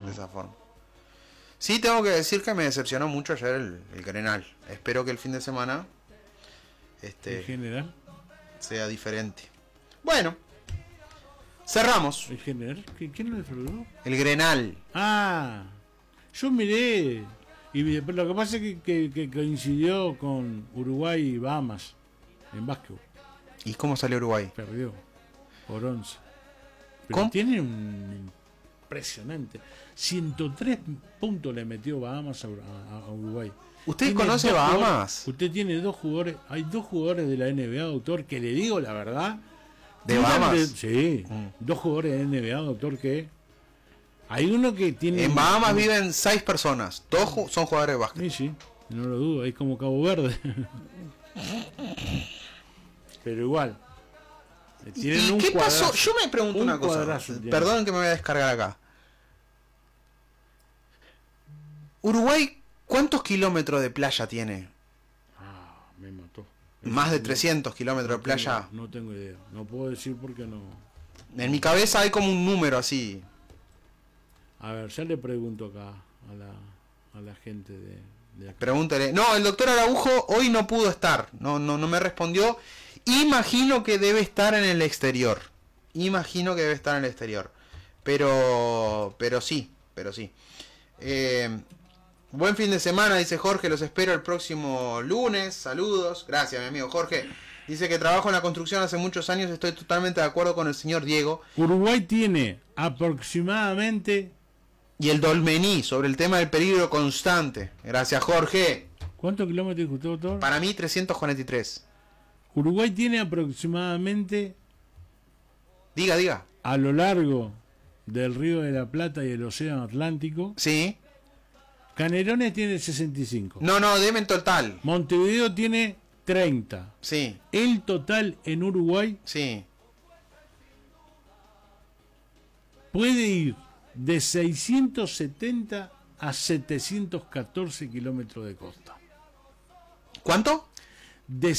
de esa forma. Sí, tengo que decir que me decepcionó mucho ayer el Grenal. Espero que el fin de semana ¿En general? sea diferente. Bueno, cerramos. ¿En general? ¿Quién lo defraudó? El Grenal. Ah, yo miré. Y lo que pasa es que coincidió con Uruguay y Bahamas en básquetbol. ¿Y cómo salió Uruguay? Perdió por 11. Pero ¿Cómo? tiene un impresionante. 103 puntos le metió Bahamas a Uruguay. ¿Usted Tiene conoce dos Bahamas? jugadores. Usted tiene 2 jugadores. Hay 2 jugadores de la NBA, doctor, que le digo la verdad. ¿De Bahamas? Sí, 2 jugadores de NBA, doctor, que hay uno que tiene. En Bahamas viven 6 personas. 2 son jugadores de básquet. Sí, no lo dudo, es como Cabo Verde. Pero igual. Tienen ¿Y un qué cuadrazo. pasó? Yo me pregunto una cosa. Perdón que me voy a descargar acá. Uruguay, ¿cuántos kilómetros de playa tiene? Ah, me mató. Más de 300 kilómetros de playa. No tengo idea. No puedo decir porque no. En mi cabeza hay como un número así. A ver, ya le pregunto acá a la gente de acá. Pregúntele. No, el doctor Araujo hoy no pudo estar. No me respondió. Imagino que debe estar en el exterior. Pero sí. Buen fin de semana, dice Jorge. Los espero el próximo lunes. Saludos. Gracias, mi amigo Jorge. Dice que trabajo en la construcción hace muchos años. Estoy totalmente de acuerdo con el señor Diego. Uruguay tiene aproximadamente... Y el Dolmení, sobre el tema del peligro constante. Gracias, Jorge. ¿Cuántos kilómetros dijo usted, doctor? Para mí, 343. Uruguay tiene aproximadamente... Diga. A lo largo del Río de la Plata y el Océano Atlántico... Sí. Canelones tiene 65. No, deme en total. Montevideo tiene 30. Sí. El total en Uruguay... Sí. Puede ir de 670 a 714 kilómetros de costa. ¿Cuánto? De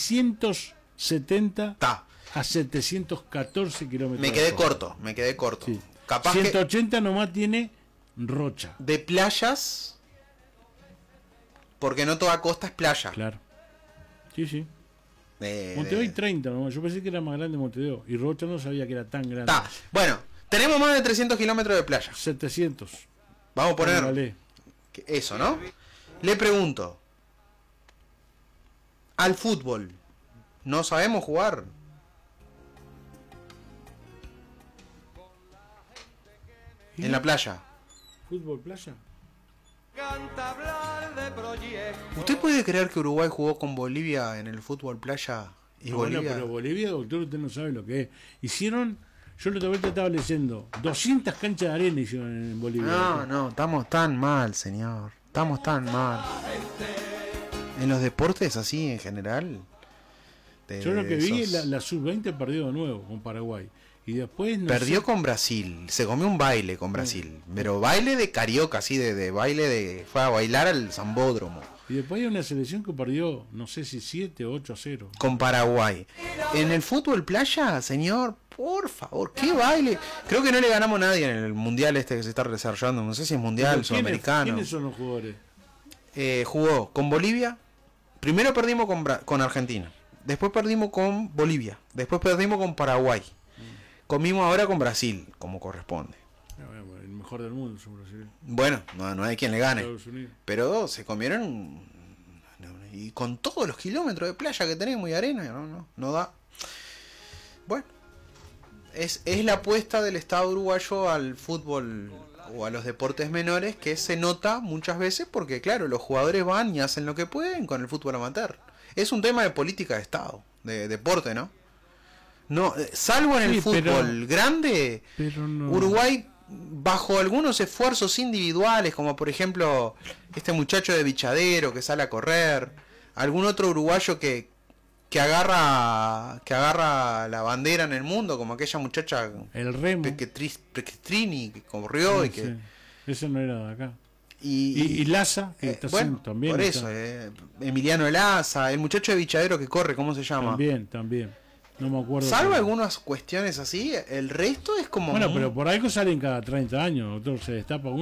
670 Ta. a 714 kilómetros Me quedé corto. Sí. Capaz 180 nomás tiene Rocha. de playas, porque no toda costa es playa. Claro. Sí. Montevideo hay 30 nomás. Yo pensé que era más grande Montevideo. Y Rocha no sabía que era tan grande. Ta. Bueno, tenemos más de 300 kilómetros de playa. 700. Vamos a poner Vale. eso, ¿no? Le pregunto. Al fútbol, ¿no sabemos jugar? En la playa. ¿Fútbol playa? ¿Usted puede creer que Uruguay jugó con Bolivia en el fútbol playa? Y Bueno, Bolivia... pero Bolivia, doctor, usted no sabe lo que es. Hicieron, yo la otra vez estaba leyendo, 200 canchas de arena hicieron en Bolivia. No, estamos tan mal, señor. Estamos tan mal. En los deportes así en general. Yo lo que vi, la sub-20 perdió de nuevo con Paraguay. Y después perdió con Brasil. Se comió un baile con Brasil. Pero baile de carioca, así, de baile de... Fue a bailar al Zambódromo. Y después hay una selección que perdió, no sé si 7 o 8-0. Con Paraguay. En el fútbol playa, señor, por favor, qué baile. Creo que no le ganamos a nadie en el mundial este que se está desarrollando. No sé si es mundial, sudamericano. ¿Quiénes son los jugadores? Jugó con Bolivia. Primero perdimos con Argentina. Después perdimos con Bolivia. Después perdimos con Paraguay. Comimos ahora con Brasil, como corresponde. El mejor del mundo, seguro. Bueno, no hay quien le gane. Pero se comieron. Y con todos los kilómetros de playa que tenemos y arena, no da. Bueno, es la apuesta del Estado uruguayo al fútbol o a los deportes menores, que se nota muchas veces porque, claro, los jugadores van y hacen lo que pueden con el fútbol amateur. Es un tema de política de Estado, de deporte, ¿no? No, salvo en el fútbol grande, pero no. Uruguay, bajo algunos esfuerzos individuales, como por ejemplo este muchacho de Bichadero que sale a correr, algún otro uruguayo que agarra la bandera en el mundo, como aquella muchacha, el Remo Pequetrini, que corrió y que... Sí. Eso no era de acá. Y Laza, que está bueno, también por eso, Emiliano Laza, el muchacho de Bichadero que corre, ¿cómo se llama? También. No me acuerdo. Salvo algunas cuestiones así, el resto es como... Bueno, pero por algo salen cada 30 años, doctor, se destapa uno.